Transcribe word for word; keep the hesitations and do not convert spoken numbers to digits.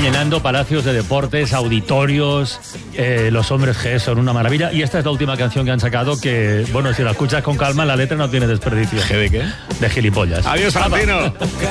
llenando palacios de deportes, auditorios, eh, los hombres G son una maravilla. Y esta es la última canción que han sacado que, bueno, si la escuchas con calma, la letra no tiene desperdicio. ¿G de qué? De gilipollas. Adiós, Valentino.